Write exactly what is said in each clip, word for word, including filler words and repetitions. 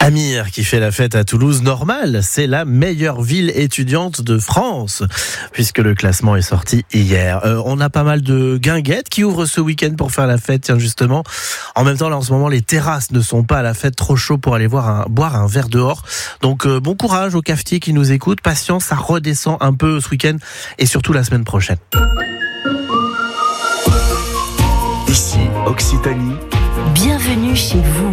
Amir qui fait la fête à Toulouse, normal, c'est la meilleure ville étudiante de France, puisque le classement est sorti hier. Euh, on a pas mal de guinguettes qui ouvrent ce week-end pour faire la fête, tiens justement. En même temps, là en ce moment, les terrasses ne sont pas à la fête, trop chaud pour aller voir un, boire un verre dehors. Donc euh, bon courage aux cafetiers qui nous écoutent, patience, ça redescend un peu ce week-end et surtout la semaine prochaine. Ici, Occitanie. Bienvenue chez vous.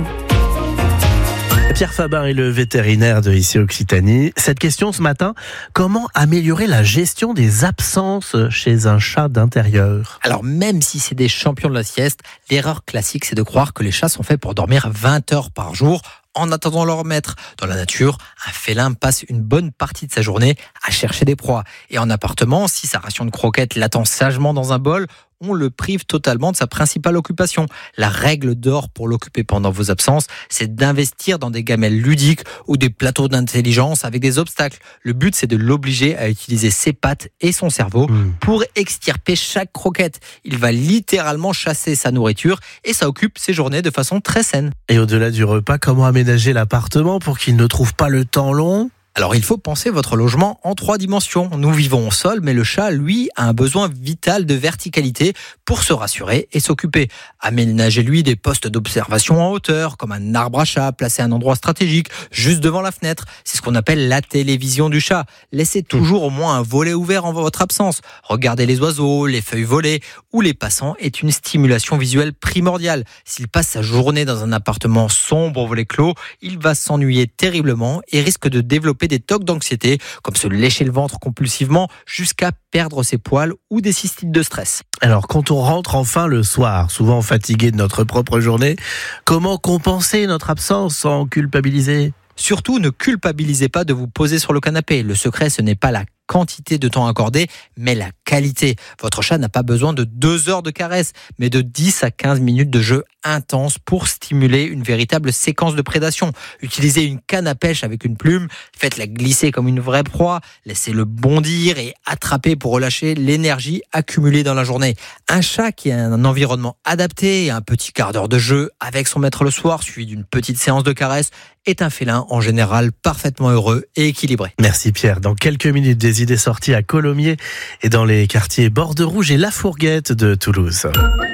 Pierre Fabin est le vétérinaire de Ici Occitanie. Cette question ce matin, comment améliorer la gestion des absences chez un chat d'intérieur ? Alors même si c'est des champions de la sieste, l'erreur classique c'est de croire que les chats sont faits pour dormir vingt heures par jour en attendant leur maître. Dans la nature, un félin passe une bonne partie de sa journée à chercher des proies. Et en appartement, si sa ration de croquettes l'attend sagement dans un bol, on le prive totalement de sa principale occupation. La règle d'or pour l'occuper pendant vos absences, c'est d'investir dans des gamelles ludiques ou des plateaux d'intelligence avec des obstacles. Le but, c'est de l'obliger à utiliser ses pattes et son cerveau mmh. pour extirper chaque croquette. Il va littéralement chasser sa nourriture et ça occupe ses journées de façon très saine. Et au-delà du repas, comment aménager l'appartement pour qu'il ne trouve pas le temps long ? Alors il faut penser votre logement en trois dimensions. Nous vivons au sol, mais le chat, lui, a un besoin vital de verticalité pour se rassurer et s'occuper. Aménagez-lui des postes d'observation en hauteur, comme un arbre à chat placé à un endroit stratégique, juste devant la fenêtre. C'est ce qu'on appelle la télévision du chat. Laissez toujours au moins un volet ouvert en votre absence. Regardez les oiseaux, les feuilles volées ou les passants est une stimulation visuelle primordiale. S'il passe sa journée dans un appartement sombre au volet clos, il va s'ennuyer terriblement et risque de développer des tocs d'anxiété, comme se lécher le ventre compulsivement jusqu'à perdre ses poils ou des cystites de stress. Alors, quand on rentre enfin le soir, souvent fatigué de notre propre journée, comment compenser notre absence sans culpabiliser ? Surtout, ne culpabilisez pas de vous poser sur le canapé. Le secret, ce n'est pas la quantité de temps accordé, mais la qualité. Votre chat n'a pas besoin de deux heures de caresse, mais de dix à quinze minutes de jeu intense pour stimuler une véritable séquence de prédation. Utilisez une canne à pêche avec une plume, faites-la glisser comme une vraie proie, laissez-le bondir et attraper pour relâcher l'énergie accumulée dans la journée. Un chat qui a un environnement adapté et un petit quart d'heure de jeu avec son maître le soir, suivi d'une petite séance de caresse, est un félin en général parfaitement heureux et équilibré. Merci Pierre. Dans quelques minutes, des idées sorties à Colomiers et dans les quartiers Borderouge et La Fourguette de Toulouse.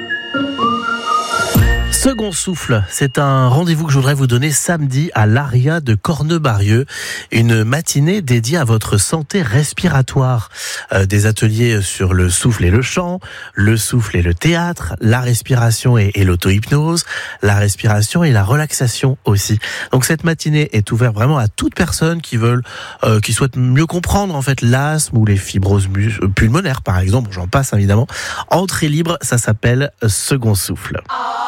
Second souffle, c'est un rendez-vous que je voudrais vous donner samedi à l'Aria de Cornebarieux, une matinée dédiée à votre santé respiratoire. Euh, des ateliers sur le souffle et le chant, le souffle et le théâtre, la respiration et, et l'auto-hypnose, la respiration et la relaxation aussi. Donc cette matinée est ouverte vraiment à toute personne qui veulent, euh, qui souhaite mieux comprendre en fait l'asthme ou les fibroses mus- pulmonaires par exemple, j'en passe évidemment. Entrée libre, ça s'appelle Second souffle.